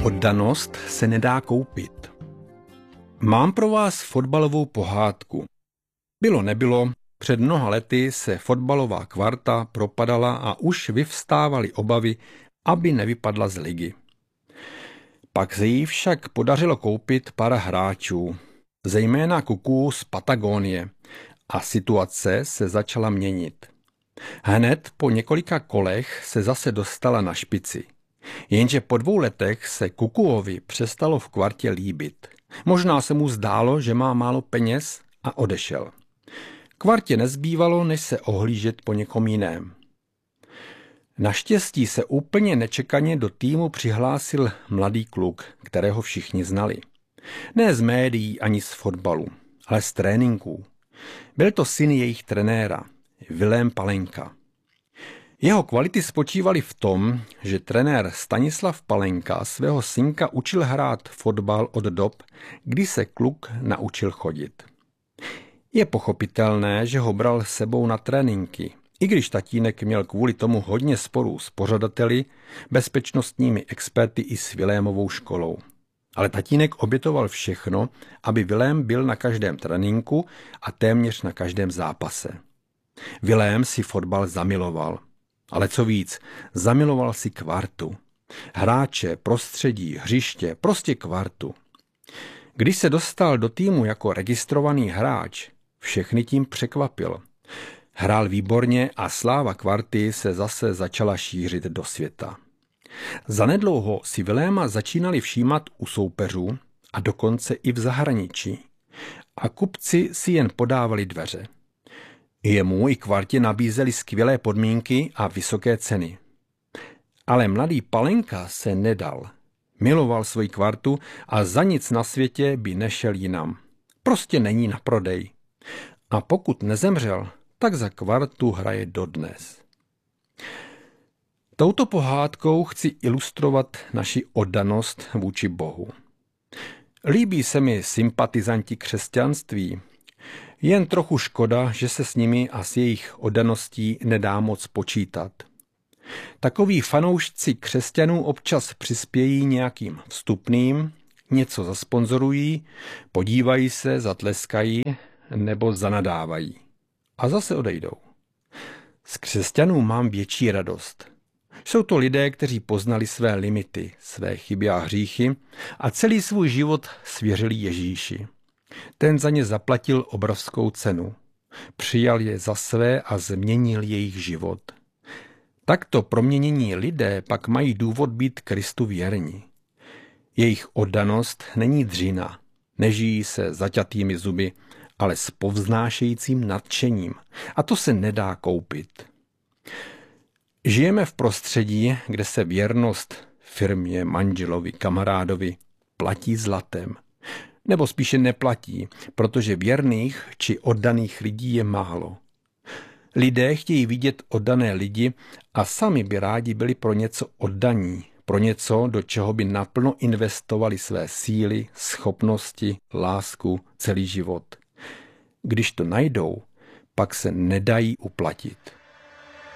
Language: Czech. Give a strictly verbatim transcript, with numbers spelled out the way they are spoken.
Oddanost se nedá koupit. Mám pro vás fotbalovou pohádku. Bylo nebylo, před mnoha lety se fotbalová kvarta propadala a už vyvstávaly obavy, aby nevypadla z ligy. Pak se jí však podařilo koupit pár hráčů, zejména Kuků z Patagonie, a situace se začala měnit. Hned po několika kolech se zase dostala na špici. Jenže po dvou letech se Kukuovi přestalo v kvartě líbit. Možná se mu zdálo, že má málo peněz, a odešel. Kvartě nezbývalo, než se ohlížet po někom jiném. Naštěstí se úplně nečekaně do týmu přihlásil mladý kluk, kterého všichni znali. Ne z médií ani z fotbalu, ale z tréninků. Byl to syn jejich trenéra, Vilém Palenka. Jeho kvality spočívaly v tom, že trenér Stanislav Palenka svého synka učil hrát fotbal od dob, kdy se kluk naučil chodit. Je pochopitelné, že ho bral s sebou na tréninky, i když tatínek měl kvůli tomu hodně sporů s pořadateli, bezpečnostními experty i s Vilémovou školou. Ale tatínek obětoval všechno, aby Vilém byl na každém tréninku a téměř na každém zápase. Vilém si fotbal zamiloval. Ale co víc, zamiloval si kvartu. Hráče, prostředí, hřiště, prostě kvartu. Když se dostal do týmu jako registrovaný hráč, všechny tím překvapil. Hrál výborně a sláva kvarty se zase začala šířit do světa. Zanedlouho si Viléma začínali všímat u soupeřů a dokonce i v zahraničí. A kupci si jen podávali dveře. Jemu i kvartě nabízeli skvělé podmínky a vysoké ceny. Ale mladý Palenka se nedal. Miloval svoji kvartu a za nic na světě by nešel jinam. Prostě není na prodej. A pokud nezemřel, tak za kvartu hraje dodnes. Touto pohádkou chci ilustrovat naši oddanost vůči Bohu. Líbí se mi sympatizanti křesťanství, jen trochu škoda, že se s nimi a s jejich oddaností nedá moc počítat. Takoví fanoušci křesťanů občas přispějí nějakým vstupným, něco zasponzorují, podívají se, zatleskají nebo zanadávají. A zase odejdou. Z křesťanů mám větší radost. Jsou to lidé, kteří poznali své limity, své chyby a hříchy a celý svůj život svěřili Ježíši. Ten za ně zaplatil obrovskou cenu. Přijal je za své a změnil jejich život. Takto proměnění lidé pak mají důvod být Kristu věrní. Jejich oddanost není dřina, nežijí se zaťatými zuby, ale s povznášejícím nadšením. A to se nedá koupit. Žijeme v prostředí, kde se věrnost firmě, manželovi, kamarádovi platí zlatem. Nebo spíše neplatí, protože věrných či oddaných lidí je málo. Lidé chtějí vidět oddané lidi a sami by rádi byli pro něco oddaní, pro něco, do čeho by naplno investovali své síly, schopnosti, lásku, celý život. Když to najdou, pak se nedají uplatit.